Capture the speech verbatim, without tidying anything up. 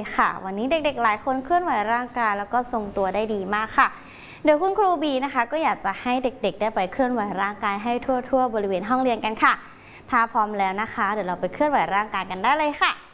ค่ะวันนี้เด็กๆหลายคนเคลื่อนไหวร่างกายแล้วก็ทรงตัวได้ดีมากค่ะเดี๋ยวคุณครูบีนะคะก็อยากจะให้เด็กๆได้ไปเคลื่อนไหวร่างกายให้ทั่วๆบริเวณห้องเรียนกันค่ะถ้าพร้อมแล้วนะคะเดี๋ยวเราไปเคลื่อนไหวร่างกายกันได้เลยค่ะ